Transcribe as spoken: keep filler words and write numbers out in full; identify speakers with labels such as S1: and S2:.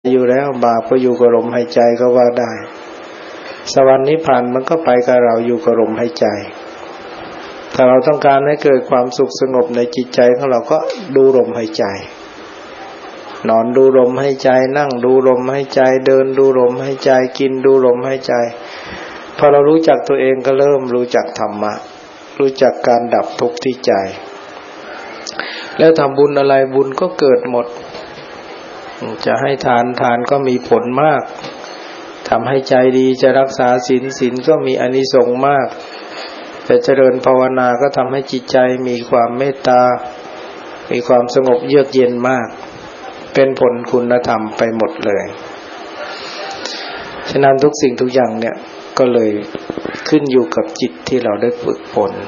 S1: อยู่แล้วบาปก็อยู่กับลมหายใจก็ว่าได้สวรรค์นิพพานมันก็ไปกับเราอยู่กับลมหายใจถ้าเราต้องการให้เกิดความสุขสงบในจิตใจของเราก็ดูลมหายใจนอนดูลมหายใจนั่งดูลมหายใจเดินดูลมหายใจกินดูลมหายใจพอเรารู้จักตัวเองก็เริ่มรู้จักธรรมะรู้จักการดับทุกข์ที่ใจแล้วทำบุญอะไรบุญก็เกิดหมดจะให้ทานทานก็มีผลมากทำให้ใจดีจะรักษาศีลศีลก็มีอานิสงส์มากแต่เจริญภาวนาก็ทำให้จิตใจมีความเมตตามีความสงบเยือกเย็นมากเป็นผลคุณธรรมไปหมดเลยฉะนั้นทุกสิ่งทุกอย่างเนี่ยก็เลยขึ้นอยู่กับจิตที่เราได้ฝึกฝน